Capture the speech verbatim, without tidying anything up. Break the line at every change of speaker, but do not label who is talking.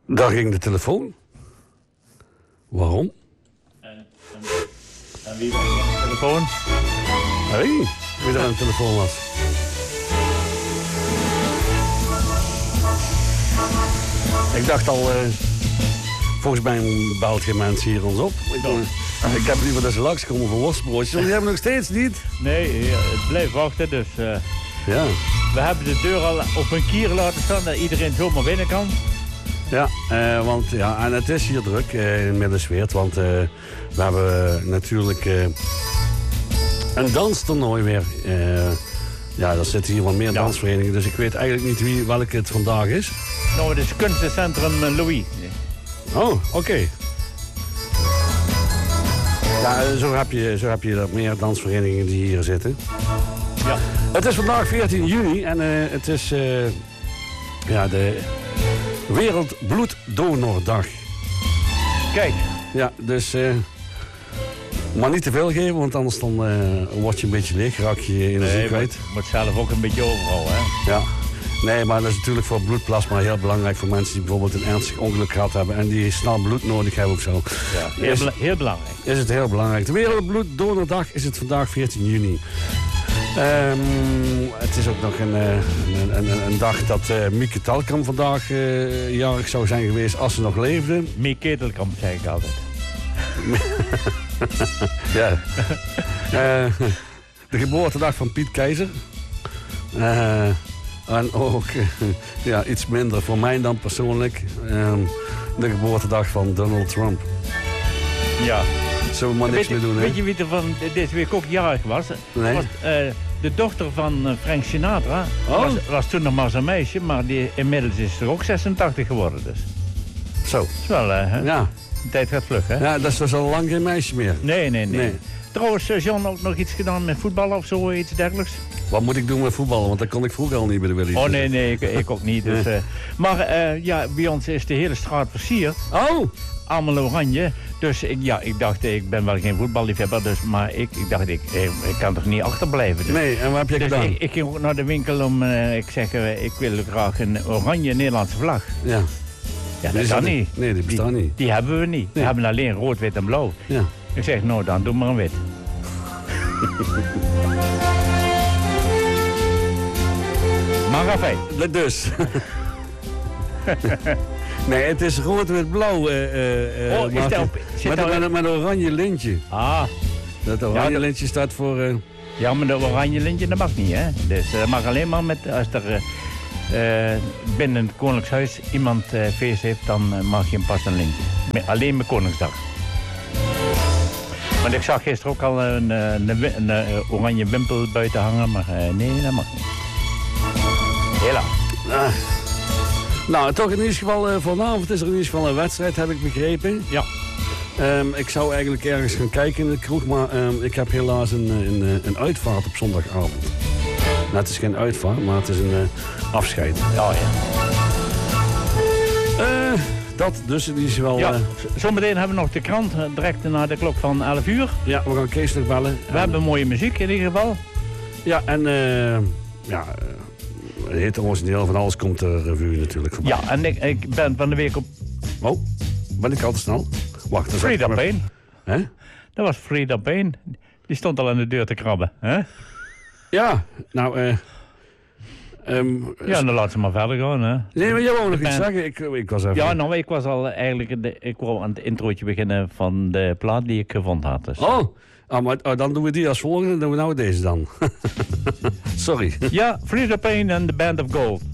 Daar ging de telefoon. Waarom?
En, en, en wie was er aan de telefoon?
Hé, hey, wie er aan de telefoon was. Ik dacht al, uh, volgens mij belt geen mensen hier ons op. Ik, uh, ik heb liever dat ze langskomen voor worstbroodjes, want die hebben nog steeds niet.
Nee, het blijft wachten, dus uh,
ja.
We hebben de deur al op een kier laten staan, dat iedereen zomaar binnen kan.
Ja, uh, want, ja, en het is hier druk uh, in Middersweert, want uh, we hebben uh, natuurlijk uh, een danstoernooi weer. Uh, ja, er zitten hier wat meer ja. dansverenigingen, dus ik weet eigenlijk niet wie, welke het vandaag is.
Nou, het is kunstencentrum Louis.
Oh, oké. Okay. Ja, zo heb je, zo heb je er meer dansverenigingen die hier zitten.
Ja.
Het is vandaag veertien juni en uh, het is uh, ja, de Wereldbloeddonordag.
Kijk.
Ja, dus... Uh, maar niet te veel geven, want anders dan uh, word je een beetje leeg, raak je je energie
nee,
kwijt.
Je moet zelf ook een beetje overal, hè?
Ja. Nee, maar dat is natuurlijk voor bloedplasma heel belangrijk voor mensen die bijvoorbeeld een ernstig ongeluk gehad hebben en die snel bloed nodig hebben of zo.
Ja, heel, is, heel belangrijk.
Is het heel belangrijk. De Wereldbloeddonordag is het vandaag veertien juni. Um, het is ook nog een, een, een, een dag dat uh, Mieke Telkamp vandaag uh, jarig zou zijn geweest als ze nog leefde.
Mieke Telkamp, zeg ik altijd.
Ja. uh, de geboortedag van Piet Keizer. Uh, en ook uh, ja, iets minder voor mij dan persoonlijk. Uh, de geboortedag van Donald Trump.
Ja.
Zullen we maar niks
weet,
meer doen, hè?
Weet je wie er van deze week ook jarig was?
Nee.
Was uh, de dochter van uh, Frank Sinatra.
Oh.
Was, was toen nog maar zo'n meisje, maar die, inmiddels is er ook zesentachtig geworden. Dus.
Zo.
Dat is wel, uh, hè?
Ja.
De tijd gaat vlug, hè?
Ja, dat is dus al lang geen meisje meer.
Nee, nee, nee.
nee.
Trouwens, John ook nog iets gedaan met voetballen of zo, iets dergelijks?
Wat moet ik doen met voetballen? Want dat kon ik vroeger al niet bij de Willy.
Oh nee, nee, ik, ik ook niet. Dus, uh, maar uh, ja, bij ons is de hele straat versierd.
Oh!
Allemaal oranje. Dus ik, ja, ik dacht, ik ben wel geen voetballiefhebber, dus, maar ik, ik dacht, ik, ik, ik kan toch niet achterblijven. Dus.
Nee, en wat heb je
dus
gedaan?
Ik, ik ging ook naar de winkel om, uh, ik zeg, uh, ik wil graag een oranje Nederlandse vlag.
Ja.
Ja, dat kan niet.
Nee, die bestaan
die,
niet.
Die hebben we niet.
Nee.
We hebben alleen rood, wit en blauw.
Ja.
Ik zeg, nou dan, doe maar een wit. Maar afijn.
Dus. Nee, het is rood, wit, blauw. Uh, uh,
oh, is dat op,
met, met, met, met een oranje lintje.
Ah.
Dat oranje
ja,
lintje staat voor... Uh...
Ja, maar de oranje lintje, dat mag niet, hè. Dus dat mag alleen maar met, als er uh, binnen het Koninklijk iemand uh, feest heeft, dan uh, mag je pas een lintje. Met, alleen met Koningsdag. Want ik zag gisteren ook al een, een, een, een, een oranje wimpel buiten hangen, maar uh, nee, dat mag niet. Helaas.
Ah. Nou, toch in ieder geval, uh, vanavond is er in ieder geval een wedstrijd, heb ik begrepen.
Ja.
Um, ik zou eigenlijk ergens gaan kijken in de kroeg, maar um, ik heb helaas een, een, een uitvaart op zondagavond. Nou, het is geen uitvaart, maar het is een uh, afscheid.
Ja, ja.
Uh, dat dus in ieder geval...
Ja,
uh,
zometeen hebben we nog de krant, uh, direct na de klok van elf uur.
Ja, we gaan Kees nog bellen.
We en, hebben mooie muziek in ieder geval.
Ja, en uh, ja... Uh, het hete origineel van alles komt de revue natuurlijk voorbij.
Ja, en ik, ik ben van de week op...
Oh, ben ik al te snel? Wacht, dat
Frida
maar...
Payne.
Hè?
Dat was Frida Payne. Die stond al aan de deur te krabben. Hè?
Ja, nou... Uh, um,
ja, dan laat ze maar verder gaan. Hè?
Nee, maar jij wou nog iets zeggen. Ik, ik was even...
Ja, nou, ik was al eigenlijk... De, ik wou aan het introotje beginnen van de plaat die ik gevonden had. Dus.
Oh, ah, maar oh, dan doen we die als volgende. Dan doen we nou deze dan. Sorry.
Ja, Frida Payne en The Band of Gold.